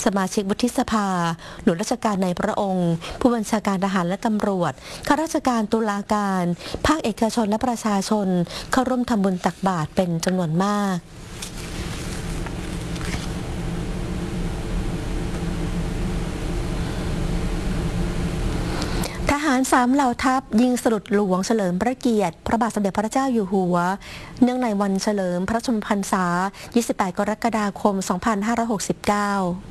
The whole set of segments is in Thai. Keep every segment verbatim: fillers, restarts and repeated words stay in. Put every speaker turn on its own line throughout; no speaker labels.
สมาชิกวุฒิสภาหน่วยราชการในพระองค์ผู้บัญชาการทหารและตำรวจข้าราชการตุลาการภาคเอกชนและประชาชนเข้าร่วมทำบุญตักบาตรเป็นจำนวนมากทหารสามเหล่าทัพยิงสลุดหลวงเฉลิมพระเกียรติพระบาทสมเด็จพระเจ้าอยู่หัวเนื่องในวันเฉลิมพระชนมพรรษา ยี่สิบแปด กรกฎาคม สองพันห้าร้อยหกสิบเก้า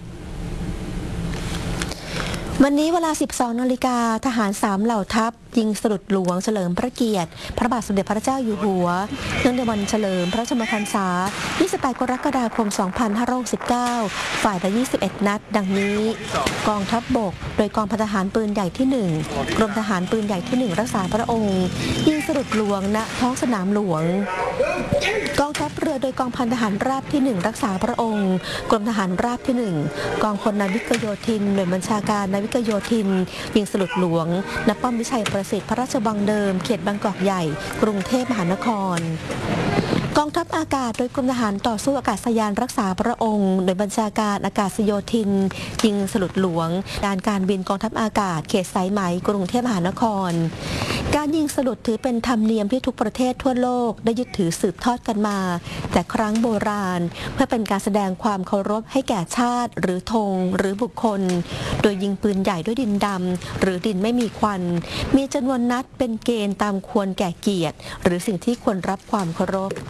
วันนี้เวลา สิบสอง นาฬิกาทหารสามเหล่าทัพยิงสลุดหลวงเฉลิมพระเกียรติพระบาทสมเด็จพระเจ้าอยู่หัวเนื่องในวันเฉลิมพระชนมพรรษา ยี่สิบแปด กรกฎาคม สองพันห้าร้อยหกสิบเก้า ฝ่ายละ ยี่สิบเอ็ด นัดดังนี้กองทัพบกโดยกองพันทหารปืนใหญ่ที่ หนึ่ง กรมทหารปืนใหญ่ที่ หนึ่ง รักษาพระองค์ยิงสลุดหลวงณท้องสนามหลวงกองทัพเรือโดยกองพันทหารราบที่ หนึ่ง รักษาพระองค์กรมทหารราบที่ หนึ่ง กองพลนาวิกโยธินหน่วยบัญชาการนาวิกโยธินยิงสลุดหลวงณป้อมวิชัยประสิทธิ์พระราชวังเดิมเขตบางกอกใหญ่กรุงเทพมหานครกองทัพอากาศโดยกรมทหารต่อสู้อากาศยานรักษาพระองค์โดยบัญชาการอากาศโยธินยิงสลุดหลวงการการบินกองทัพอากาศเขตสายไหมกรุงเทพมหานครการยิงสลุดถือเป็นธรรมเนียมที่ทุกประเทศทั่วโลกได้ยึดถือสืบทอดกันมาแต่ครั้งโบราณเพื่อเป็นการแสดงความเคารพให้แก่ชาติหรือธงหรือบุคคลโดยยิงปืนใหญ่ด้วยดินดำหรือดินไม่มีควันมีจำนวนนัดเป็นเกณฑ์ตามควรแก่เกียรติหรือสิ่งที่ควรรับความเคารพ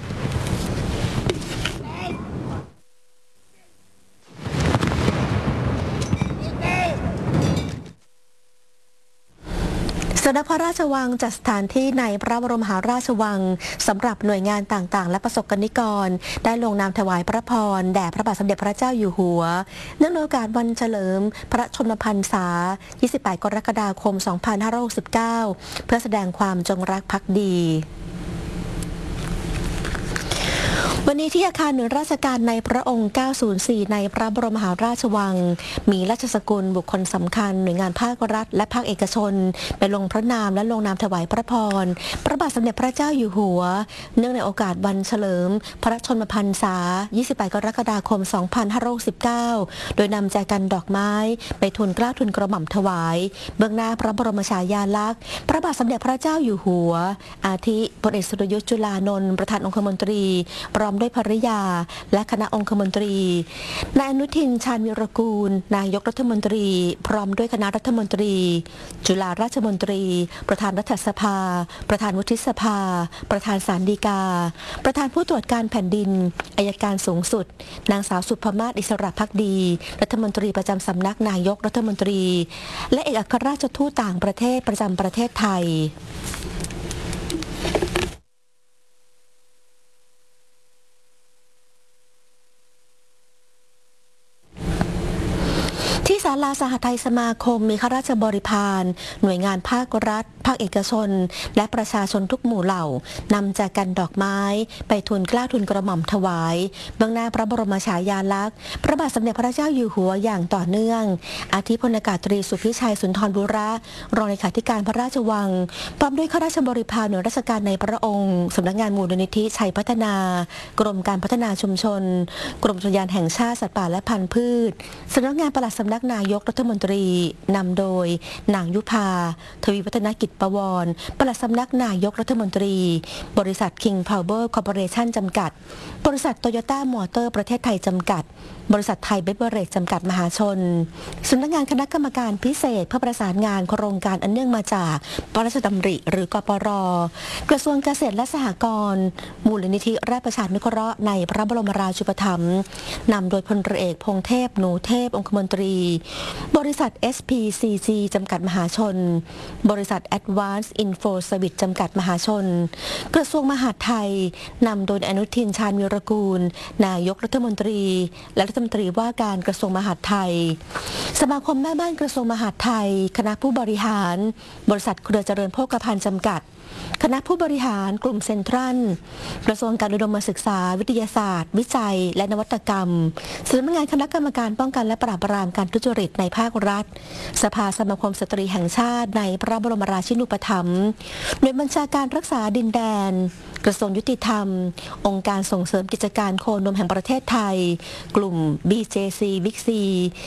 สำนักพระราชวังจัดสถานที่ในพระบรมมหาราชวังสำหรับหน่วยงานต่างๆและประสบกนิกรได้ลงนามถวายพระพรแด่พระบาทสมเด็จพระเจ้าอยู่หัวเนื่องในโอกาสวันเฉลิมพระชนมพรรษา ยี่สิบแปด กรกฎาคม สองพันห้าร้อยหกสิบเก้า เพื่อแสดงความจงรักภักดีวันนี้ที่อาคารหน่วยราชการในพระองค์ เก้าศูนย์สี่ ในพระบรมมหาราชวังมีราชสกุลบุคคลสำคัญหน่วยงานภาครัฐและภาคเอกชนไปลงพระนามและลงนามถวายพระพรพระบาทสมเด็จพระเจ้าอยู่หัวเนื่องในโอกาสวันเฉลิมพระชนมพรรษา ยี่สิบแปด กรกฎาคม สองพันห้าร้อยหกสิบเก้า โดยนำแจกันดอกไม้ไปทูลเกล้าทูลกระหม่อมถวายเบื้องหน้าพระบรมฉายาลักษณ์พระบาทสมเด็จพระเจ้าอยู่หัวอาทิพลเอกสุรยุทธ์จุลานนท์ประธานองคมนตรีพร้อมด้วยภริยาและคณะองคมนตรีนายอนุทินชาญวิรากูลนายกรัฐมนตรีพร้อมด้วยคณะรัฐมนตรีจุฬาราชมนตรีประธานรัฐสภาประธานวุฒิสภาประธานศาลฎีกาประธานผู้ตรวจการแผ่นดินอัยการสูงสุดนางสาวสุภมาศอิสระภักดีรัฐมนตรีประจำสำนักนายกรัฐมนตรีและเอกอัครราชทูตต่างประเทศประจำประเทศไทยที่ศาลาสหทัยสมาคมมีข้าราชบริพารหน่วยงานภาครัฐภาคเอกชนและประชาชนทุกหมู่เหล่านำแจกันดอกไม้ไปทูลเกล้าทูลกระหม่อมถวายเบื้องหน้าพระบรมฉายาลักษณ์พระบาทสมเด็จพระเจ้าอยู่หัวอย่างต่อเนื่องอาทิพลอากาศตรีสุพิชัยสุนทรบุระรองเลขาธิการพระราชวังพร้อมด้วยข้าราชบริพารหน่วยราชการในพระองค์สำนักงานมูลนิธิชัยพัฒนากรมการพัฒนาชุมชนกรมอุทยานแห่งชาติสัตว์ป่าและพันธุ์พืชสำนักงานปลัดสำนักนายกรัฐมนตรีนำโดยนางยุพาทวีวัฒนกิจประวรปลัดสำนักนายกรัฐมนตรีบริษัท King Power Corporation จำกัดบริษัทโตโยต้ามอเตอร์ประเทศไทยจำกัดบริษัทไทยเบเวอเรจจำกัดมหาชนสำนักงานคณะกรรมการพิเศษเพื่อประสานงานโครงการอันเนื่องมาจากพระราชดำริหรือกปร.กระทรวงเกษตรและสหกรณ์มูลนิธิราชประชานุเคราะห์ในพระบรมราชูปถัมภ์นำโดยพลเรือเอกพงษ์เทพหนูเทพองคมนตรีบริษัท เอส พี ซี จี จำกัดมหาชนบริษัท Advanced Info Service จำกัดมหาชนกระทรวงมหาดไทยนำโดยอนุทินชาญวิรากูลนายกรัฐมนตรีและรัฐมนตรีว่าการกระทรวงมหาดไทยสมาคมแม่บ้านกระทรวงมหาดไทยคณะผู้บริหารบริษัทเครือเจริญโภคภัณฑ์จำกัดคณะผู้บริหารกลุ่มเซ็นทรัลกระทรวงการอุดมศึกษาวิทยาศาสตร์วิจัยและนวัตกรรมสำนักงานคณะกรรมการป้องกันและปราบปรามการทุจริตในภาครัฐสภาสมาคมสตรีแห่งชาติในพระบรมราชินูปถัมภ์หน่วยบัญชาการรักษาดินแดนกระทรวงยุติธรรมองค์การส่งเสริมกิจการโคนมแห่งประเทศไทยกลุ่ม บี เจ ซี บิ๊กซี